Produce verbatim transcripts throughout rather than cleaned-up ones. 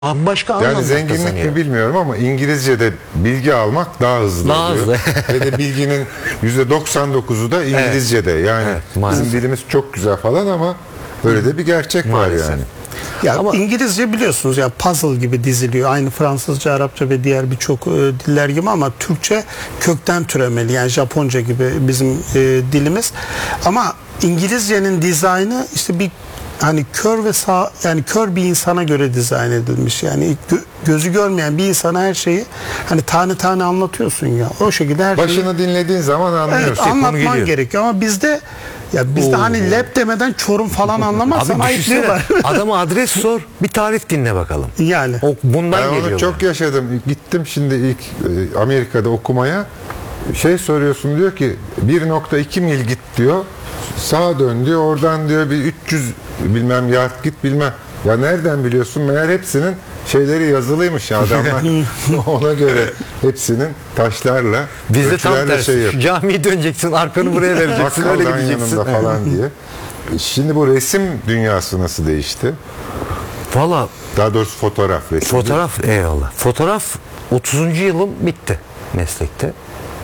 Başka Yani anlamda zenginlik kazanıyor. mi bilmiyorum ama İngilizce'de bilgi almak daha hızlı Daha oluyor. hızlı. Ve de bilginin yüzde doksan dokuzu da İngilizce'de. Yani Evet, bizim maalesef. dilimiz çok güzel falan ama böyle de bir gerçek Maalesef. var yani. Ya Ama- İngilizce biliyorsunuz ya puzzle gibi diziliyor. Aynı Fransızca, Arapça ve diğer birçok e, diller gibi ama Türkçe kökten türemeli. Yani Japonca gibi bizim e, dilimiz. Ama İngilizcenin dizaynı işte bir hani kör ve sağ yani kör bir insana göre dizayn edilmiş. Yani gö- gözü görmeyen bir insana her şeyi hani tane tane anlatıyorsun ya. O şekilde her şeyi Başını dinlediğin zaman evet, anlıyorsun. anlatman geliyor. gerekiyor ama bizde ya bizde Oo. hani lep demeden Çorum falan anlamazsan Abi düşünsene, ayıplıyorlar. adama adres sor, bir tarif dinle bakalım. Yani. O bundan Ben geliyor. onu çok yaşadım. Gittim şimdi ilk e, Amerika'da okumaya. Şey soruyorsun, diyor ki bir nokta iki mil git diyor. Sağa dön diyor. Oradan diyor bir üç yüz bilmem yard git bilmem. Ya nereden biliyorsun? Meğer hepsinin şeyleri yazılıymış ya, adamlar. Ona göre hepsinin taşlarla, Bizde tam ölçülerle tersi. şey Şu yapıyor. camiye döneceksin, arkanı buraya vereceksin, öyle Bakkaldan gideceksin. yanında falan diye. E, Şimdi bu resim dünyası nasıl değişti? Valla Daha doğrusu fotoğraf resim. fotoğraf, eyvallah. Fotoğraf otuzuncu yılım bitti meslekte.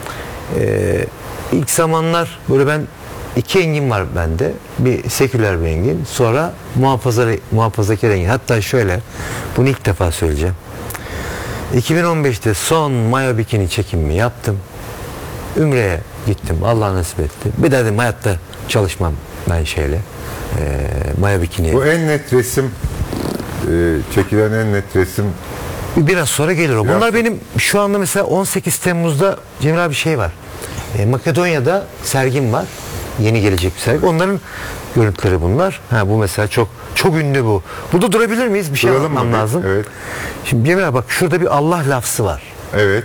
Ee, ilk zamanlar böyle ben iki engin var bende. Bir seküler bir engin. Sonra muhafaza, muhafazakar engin. Hatta şöyle, bunu ilk defa söyleyeceğim. iki bin on beşte son mayo bikini çekimimi yaptım. Ümre'ye gittim. Allah nasip etti. Bir daha dedim hayatta çalışmam ben şeyle. E, mayo bikini. Bu en net resim, e, çekilen en net resim. Biraz sonra gelir o. Bunlar Biraz- benim şu anda mesela on sekiz Temmuz'da Cemil abi şey var. E, Makedonya'da sergim var. Yeni gelecek bir sergi. Onların görüntüleri bunlar. Ha, bu mesela çok çok ünlü bu. Burada durabilir miyiz? Bir şey Duralım mı anlatmam bir? lazım. Evet. Şimdi Cemil abi bak, şurada bir Allah lafzı var. Evet.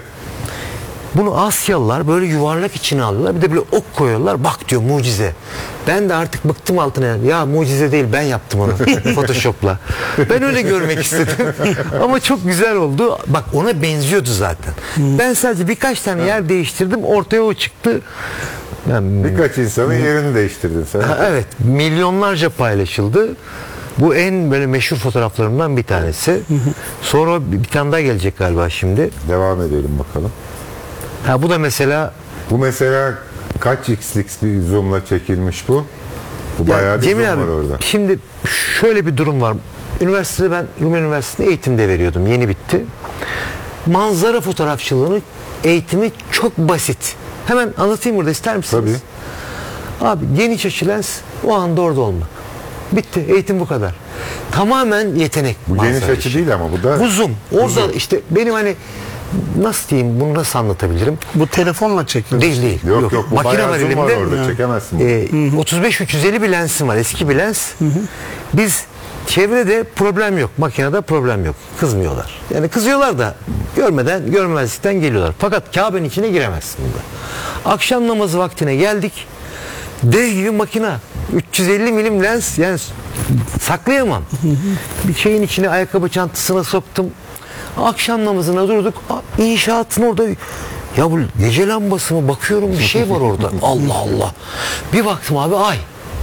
Bunu Asyalılar böyle yuvarlak içine alıyorlar. Bir de böyle ok koyuyorlar. Bak diyor, mucize. Ben de artık bıktım altına. Ya mucize değil, ben yaptım onu Photoshop'la. Ben öyle görmek istedim. Ama çok güzel oldu. Bak, ona benziyordu zaten. Ben sadece birkaç tane yer değiştirdim. Ortaya o çıktı. Ben, Birkaç insanın yerini değiştirdin sen. Ha, evet, milyonlarca paylaşıldı. Bu en böyle meşhur fotoğraflarımdan bir tanesi. Sonra bir tane daha gelecek galiba şimdi. Devam edelim bakalım. Ha, bu da mesela Bu mesela kaç x'lik bir zoomla çekilmiş bu? Bu ya bayağı bir Cemil zoom abi, var orada. şimdi şöyle bir durum var. Üniversitede ben Rumeli Üniversitesi'nde eğitimde veriyordum. Yeni bitti. Manzara fotoğrafçılığının eğitimi çok basit. Hemen anlatayım burada, ister misiniz? Tabii. Abi, geniş açı lens, o anda orada olmak. Bitti. Eğitim bu kadar. Tamamen yetenek. Bu manzara geniş açı işi. değil ama bu da... Bu zoom. Orada zoom. işte benim hani nasıl diyeyim, bunu nasıl anlatabilirim? Bu telefonla çekiliyor. Değil değil. Yok yok, bu Makine bayağı var zoom var elimde. orada, çekemezsin bunu. Ee, otuz beş üç yüz elli bir lensim var. Eski bir lens. Biz çevrede problem yok. Makinede problem yok. Kızmıyorlar. Yani kızıyorlar da görmeden, görmezlikten geliyorlar. Fakat Kabe'nin içine giremezsin bunda. Akşam namazı vaktine geldik. Dev gibi makina. üç yüz elli milim lens, yani saklayamam. Bir şeyin içine ayakkabı çantasına soktum. Akşam namazına durduk. Aa, İnşaatın orada, ya bu gece lambası mı, bakıyorum bir şey var orada. Allah Allah. Bir baktım abi, ay.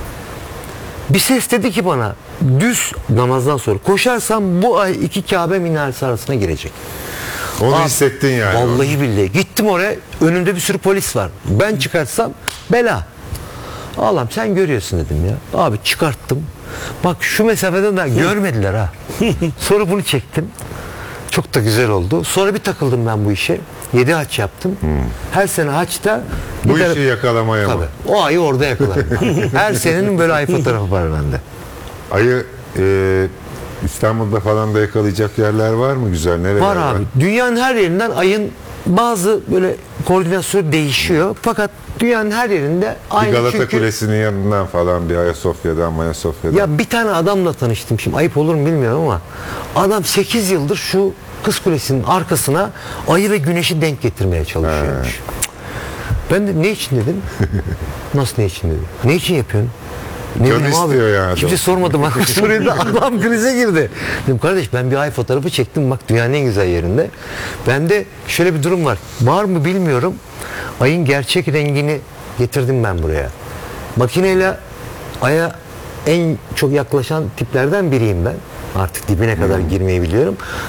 Bir ses dedi ki bana, düz namazdan sonra koşarsam bu ay iki Kabe minaresi arasına girecek. Onu Abi, hissettin yani. Vallahi billahi. Gittim oraya, önümde bir sürü polis var. Ben çıkartsam bela. Allah'ım sen görüyorsun dedim ya. Abi çıkarttım. Bak şu mesafeden daha görmediler ha. Sonra bunu çektim. Çok da güzel oldu. Sonra bir takıldım ben bu işe. Yedi haç yaptım. Her sene haçta Bu gider- işi yakalamaya mı? Tabii. O ayı orada yakalarım. Her senenin böyle ay fotoğrafı var bende. Ayı e, İstanbul'da falan da yakalayacak yerler var mı güzel? Nereler Var abi. Dünyanın her yerinden ayın bazı böyle koordinasyonu değişiyor. Fakat dünyanın her yerinde Bir aynı, Galata çünkü Kulesi'nin yanından falan, bir Ayasofya'dan, Mayasofya'dan. ya bir tane adamla tanıştım, şimdi ayıp olur mu bilmiyorum ama adam sekiz yıldır şu Kız Kulesi'nin arkasına ayı ve güneşi denk getirmeye çalışıyormuş. Cık. Ben de ne için dedim? Nasıl ne için dedim? Ne için yapıyorsun? Ne Canı bileyim abi. istiyor yani. Kimse sormadı bana. Soruyordu, adam krize girdi. Dedim kardeş, ben bir ay fotoğrafı çektim, bak dünyanın en güzel yerinde. Bende şöyle bir durum var. Var mı bilmiyorum. Ayın gerçek rengini getirdim ben buraya. Makineyle aya en çok yaklaşan tiplerden biriyim ben. Artık dibine kadar girmeyi biliyorum.